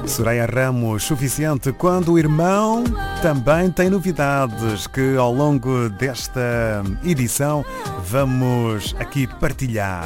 Soraya Ramos, suficiente quando o irmão também tem novidades que ao longo desta edição vamos aqui partilhar.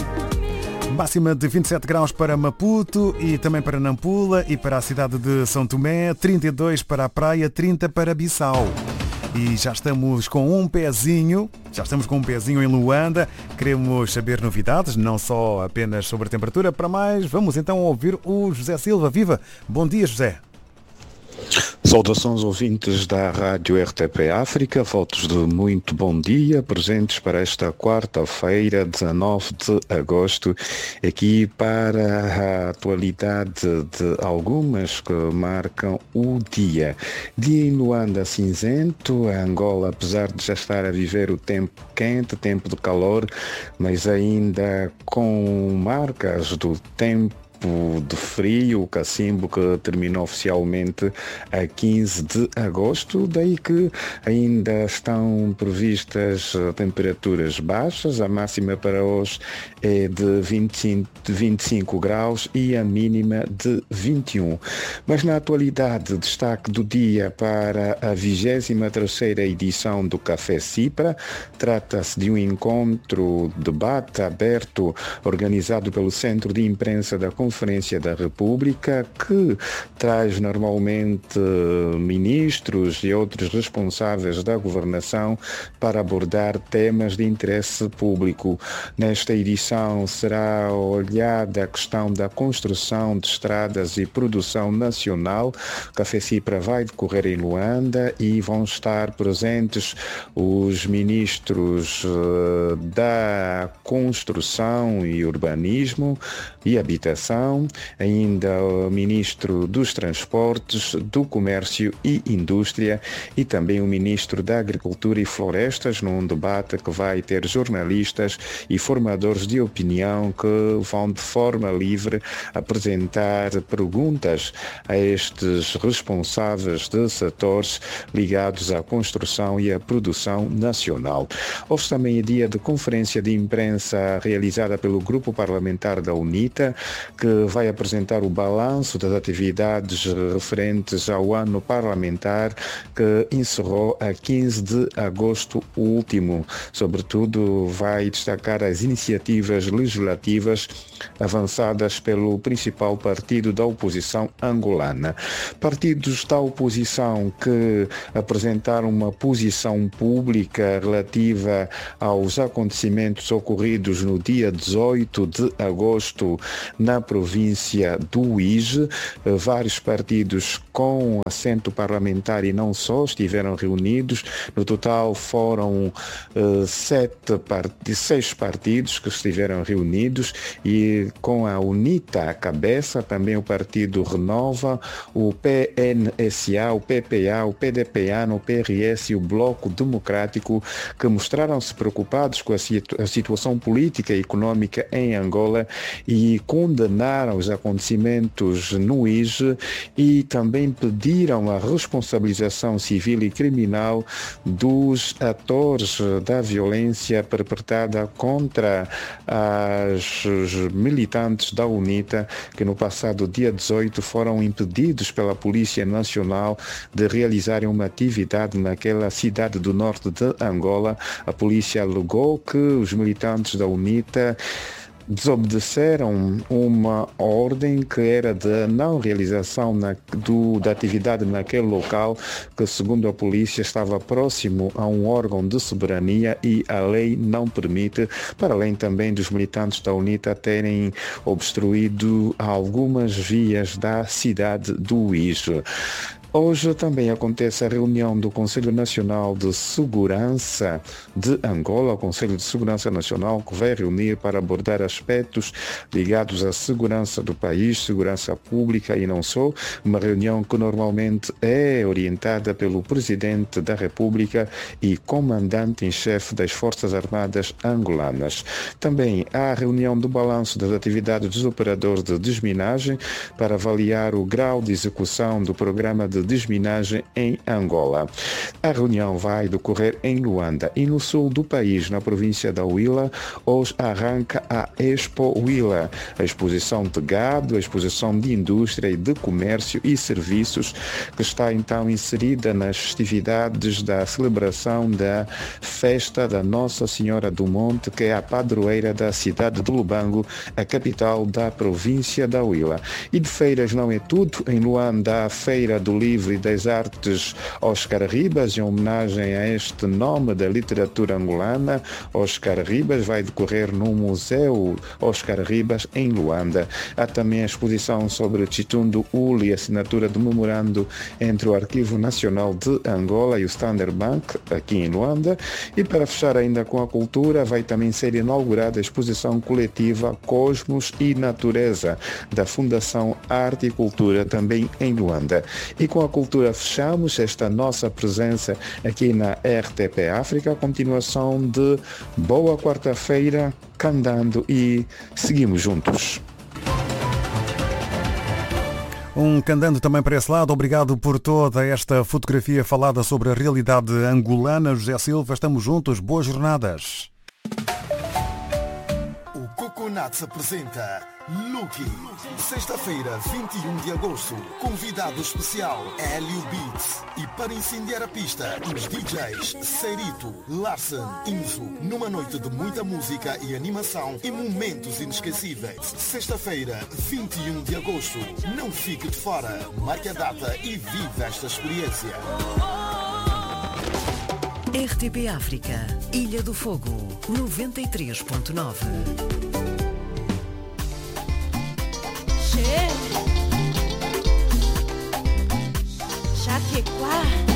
Máxima de 27 graus para Maputo e também para Nampula e para a cidade de São Tomé, 32 para a praia, 30 para Bissau. E já estamos com um pezinho em Luanda. Queremos saber novidades, não só apenas sobre a temperatura. Para mais, vamos então ouvir o José Silva. Viva! Bom dia, José. Saudações ouvintes da Rádio RTP África, votos de muito bom dia, presentes para esta quarta-feira, 19 de agosto, aqui para a atualidade de algumas que marcam o dia. Dia em Luanda cinzento, a Angola, apesar de já estar a viver o tempo quente, tempo de calor, mas ainda com marcas do tempo de frio, o cacimbo que terminou oficialmente a 15 de agosto, daí que ainda estão previstas temperaturas baixas, a máxima para hoje é de 25 graus e a mínima de 21. Mas na atualidade, destaque do dia para a 23ª edição do Café Cipra. Trata-se de um encontro, debate aberto, organizado pelo Centro de Imprensa da Conferência da República, que traz normalmente ministros e outros responsáveis da governação para abordar temas de interesse público. Nesta edição será olhada a questão da construção de estradas e produção nacional. O Café Cipra vai decorrer em Luanda e vão estar presentes os ministros da Construção e Urbanismo e Habitação, ainda o Ministro dos Transportes, do Comércio e Indústria e também o Ministro da Agricultura e Florestas, num debate que vai ter jornalistas e formadores de opinião que vão de forma livre apresentar perguntas a estes responsáveis de setores ligados à construção e à produção nacional. Houve também a dia de conferência de imprensa realizada pelo Grupo Parlamentar da UNITA, que vai apresentar o balanço das atividades referentes ao ano parlamentar que encerrou a 15 de agosto último. Sobretudo, vai destacar as iniciativas legislativas avançadas pelo principal partido da oposição angolana. Partidos da oposição que apresentaram uma posição pública relativa aos acontecimentos ocorridos no dia 18 de agosto na província do Uíge. Vários partidos com assento parlamentar e não só estiveram reunidos. No total foram 6 partidos que estiveram reunidos e com a UNITA à cabeça, também o Partido Renova, o PNSA, o PPA, o PDPA, o PRS e o Bloco Democrático, que mostraram-se preocupados com a situação política e econômica em Angola e condenaram os acontecimentos no Uíge e também pediram a responsabilização civil e criminal dos atores da violência perpetrada contra os militantes da UNITA, que no passado dia 18 foram impedidos pela Polícia Nacional de realizarem uma atividade naquela cidade do norte de Angola. A polícia alegou que os militantes da UNITA desobedeceram uma ordem que era de não realização da atividade naquele local, que segundo a polícia estava próximo a um órgão de soberania e a lei não permite, para além também dos militantes da UNITA terem obstruído algumas vias da cidade do Uíge. Hoje também acontece a reunião do Conselho Nacional de Segurança de Angola, o Conselho de Segurança Nacional, que vai reunir para abordar aspectos ligados à segurança do país, segurança pública e não só, uma reunião que normalmente é orientada pelo Presidente da República e Comandante em Chefe das Forças Armadas angolanas. Também há a reunião do balanço das atividades dos operadores de desminagem para avaliar o grau de execução do programa de de desminagem em Angola. A reunião vai decorrer em Luanda e no sul do país, na província da Huila, hoje arranca a Expo Huila, a exposição de gado, a exposição de indústria e de comércio e serviços, que está então inserida nas festividades da celebração da festa da Nossa Senhora do Monte, que é a padroeira da cidade de Lubango, a capital da província da Huila. E de feiras não é tudo. Em Luanda, a Feira do Livro e das Artes Oscar Ribas, em homenagem a este nome da literatura angolana. Oscar Ribas vai decorrer no Museu Oscar Ribas, em Luanda. Há também a exposição sobre Chitundu Uli, assinatura do memorando entre o Arquivo Nacional de Angola e o Standard Bank, aqui em Luanda. E para fechar ainda com a cultura, vai também ser inaugurada a exposição coletiva Cosmos e Natureza, da Fundação Arte e Cultura, também em Luanda. E com a cultura fechamos esta nossa presença aqui na RTP África. Continuação de boa quarta-feira, cantando e seguimos juntos. Um candando também para esse lado. Obrigado por toda esta fotografia falada sobre a realidade angolana. José Silva, estamos juntos. Boas jornadas. O Coconuts apresenta Lucky. Sexta-feira, 21 de agosto. Convidado especial Hélio Beats. E para incendiar a pista, os DJs Serito, Larsen, Inzo. Numa noite de muita música e animação e momentos inesquecíveis. Sexta-feira, 21 de agosto. Não fique de fora. Marque a data e viva esta experiência. RTP África, Ilha do Fogo, 93.9. Chapecó.